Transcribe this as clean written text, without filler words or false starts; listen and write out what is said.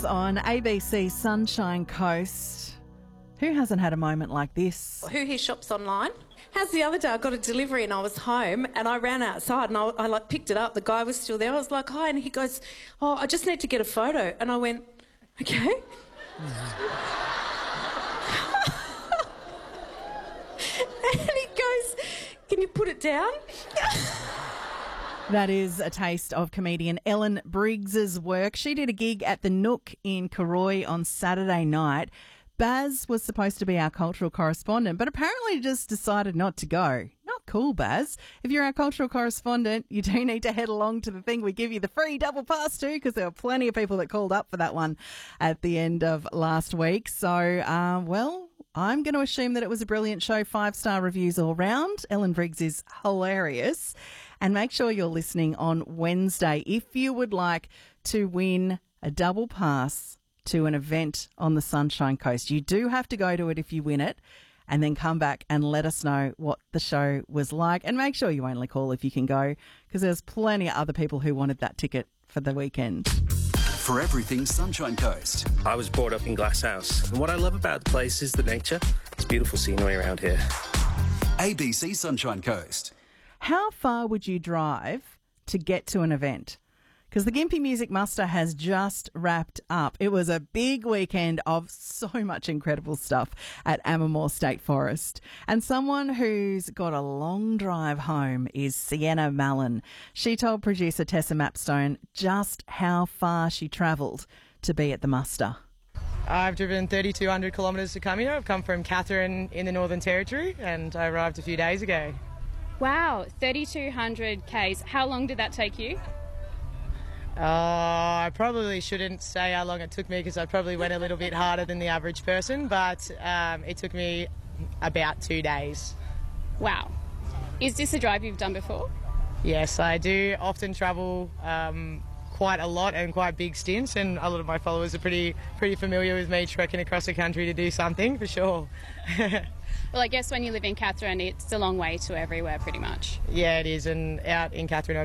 On ABC Sunshine Coast. Who hasn't had a moment like this? Who here shops online? How's the other day? I got a delivery and I was home and I ran outside and I picked it up. The guy was still there. I was like, hi. And he goes, oh, I just need to get a photo. And I went, okay. And he goes, can you put it down? That is a taste of comedian Ellen Briggs's work. She did a gig at the Nook in Karoi on Saturday night. Baz was supposed to be our cultural correspondent, but apparently just decided not to go. Not cool, Baz. If you're our cultural correspondent, you do need to head along to the thing we give you the free double pass to, because there were plenty of people that called up for that one at the end of last week. So, I'm going to assume that it was a brilliant show. 5-star reviews all round. Ellen Briggs is hilarious. And make sure you're listening on Wednesday if you would like to win a double pass to an event on the Sunshine Coast. You do have to go to it if you win it, and then come back and let us know what the show was like. And make sure you only call if you can go, because there's plenty of other people who wanted that ticket for the weekend. For everything Sunshine Coast. I was brought up in Glasshouse, and what I love about the place is the nature. It's beautiful scenery around here. ABC Sunshine Coast. How far would you drive to get to an event? Because the Gympie Music Muster has just wrapped up. It was a big weekend of so much incredible stuff at Ammermoor State Forest. And someone who's got a long drive home is Sienna Mallon. She told producer Tessa Mapstone just how far she travelled to be at the muster. I've driven 3,200 kilometres to come here. I've come from Katherine in the Northern Territory, and I arrived a few days ago. Wow, 3,200 Ks. How long did that take you? I probably shouldn't say how long it took me, because I probably went a little bit harder than the average person, but it took me about 2 days. Wow. Is this a drive you've done before? Yes, I do often travel quite a lot and quite big stints, and a lot of my followers are pretty familiar with me trekking across the country to do something, for sure. Well, I guess when you live in Katherine, it's a long way to everywhere pretty much. Yeah, it is, and out in Katherine